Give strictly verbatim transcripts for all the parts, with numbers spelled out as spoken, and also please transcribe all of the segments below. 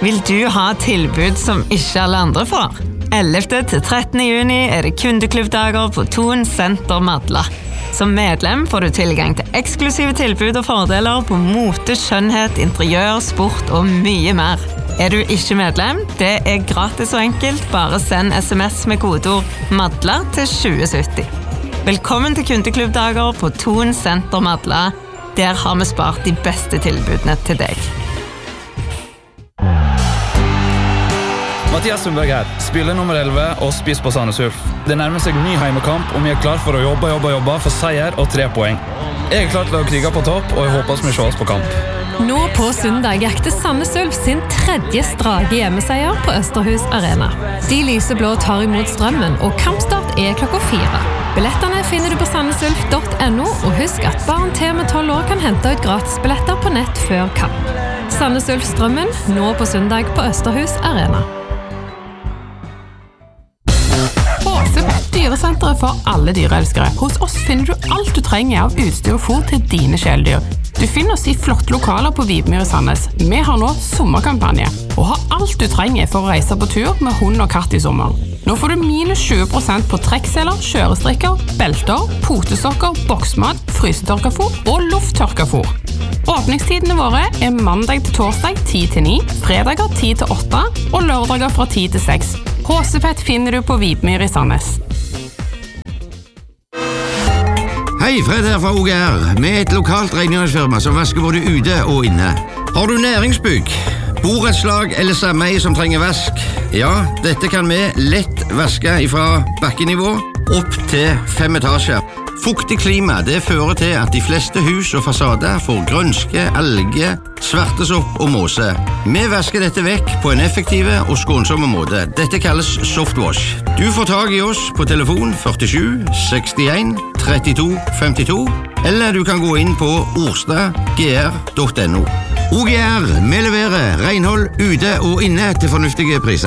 Vil du ha tilbud som ikke alle andre får? ellevte til trettende juni er det kundeklubbdager på Thon Senter Madla. Som medlem får du tilgang til eksklusive tilbud og fordeler på mote, skjønnhet, interiør, sport og mye mer. Er du ikke medlem? Det er gratis og enkelt. Bare send sms med kodeord MADLA til tjue sytti. Velkommen til kundeklubbdager på Thon Senter Madla. Der har vi spart de beste tilbudene til deg. Mathias Sundberg her, spiller nummer elleve og spiss på Sandnes Ulf. Det nærmer seg ny heimekamp, og vi er klar for å jobbe, jobbe, jobbe for seier og tre poeng. Jeg er klar til å krige på topp, og jeg håper vi ses på kamp. Nå på søndag jakter Sandnes Ulf sin tredje strake hjemmeseier på Østerhus Arena. De lyseblå tar imot strømmen, og kampstart er klokka fire. Billettene finner du på sandnesulf punktum no, og husk at barn til med tolv år kan hente ut gratisbilletter på nett før kamp. Sandnes Ulf Strømmen, nå på søndag på Østerhus Arena. Håsepet, dyresenteret for alle dyreelskere. Hos oss finner du alt du trenger av utstyr og fôr til dine kjæledyr. Du finner oss i flotte lokaler på Vibmyr i Sandnes. Vi har nå sommerkampanje, og har alt du trenger for å reise på tur med hund og katt i sommer. Nå får du minus tjue prosent på trekkseler, kjørestrikker, belter, potesokker, boksmat, frysetørkafôr og lufttørkafôr. Åpningstidene våre er mandag til torsdag ti til ni, fredager ti til åtte og lørdager fra ti til seks. Håsepet finner du på Vibmyr i Sandnes. Hei, Fred her fra O G R, med et lokalt rengjøringsfirma som vasker både ute og inne. Har du næringsbygg, borettslag eller sameie som trenger vask? Ja, dette kan vi lett vaske fra bakkenivå opp til fem etasjer. Fuktig klima, det fører til at de fleste hus og fasader får grønske, alge, svartesopp og måse. Vi vasker dette vekk på en effektiv og skånsom måte. Dette kalles softwash. Du får tag i oss på telefon førtisju sekstien trettito femtito, eller du kan gå inn på orstad g r punktum no. O G R, vi leverer renhold ute og inne til fornuftige priser.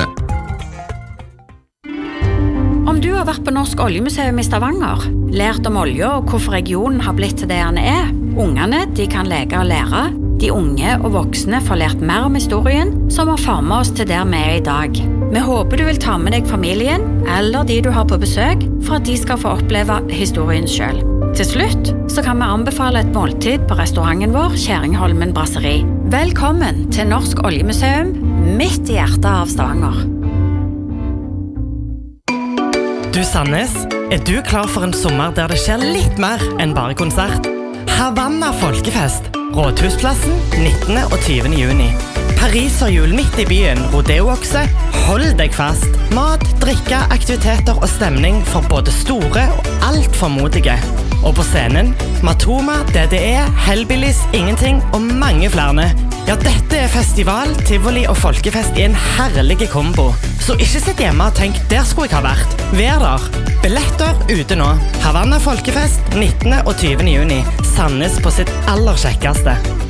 Om du har vært på Norsk Oljemuseum i Stavanger, lært om olje og hvorfor regionen har blitt til det den er, ungene de kan leke og lære, de unge og voksne får lært mer om historien som har formet oss til der vi er i dag. Vi håper du vil ta med deg familien eller de du har på besøk for at de skal få oppleve historien selv. Til slutt så kan vi anbefale et måltid på restauranten vår, Kjæringholmen Brasseri. Velkommen til Norsk Oljemuseum, midt i hjertet av Stavanger. Du Sandnes, er du klar for en sommer der det skjer litt mer enn bare konsert? Havanna Folkefest, Rådhusplassen, nittende og tyvende juni. Pariserhjul midt i byen, rodeookse, hold deg fast. Mat, drikke, aktiviteter og stemning for både store og alt for modige. Og på scenen, Matoma, D D E, Hellbillies, Ingenting og mange flere. Ja, dette er festival, tivoli og folkefest i en herlig kombo. Så ikke sitt hjemme og tenk, der skulle jeg ha vært. Vær der. Billetter ute nå. Havanna Folkefest, nittende og tyvende juni. Sandnes på sitt aller kjekkeste.